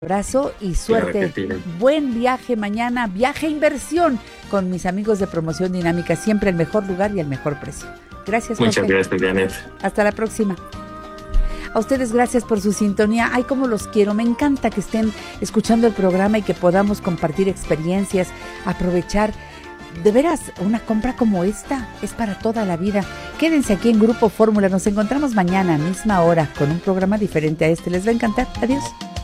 Abrazo y Claro que suerte. sí. Buen viaje mañana, viaje inversión con mis amigos de Promoción Dinámica, siempre el mejor lugar y el mejor precio. Gracias, Muchas Jorge. gracias, Janet. Hasta la próxima. A ustedes gracias por su sintonía. Ay, cómo los quiero. Me encanta que estén escuchando el programa y que podamos compartir experiencias, aprovechar. De veras, una compra como esta es para toda la vida. Quédense aquí en Grupo Fórmula. Nos encontramos mañana, misma hora, con un programa diferente a este. Les va a encantar. Adiós.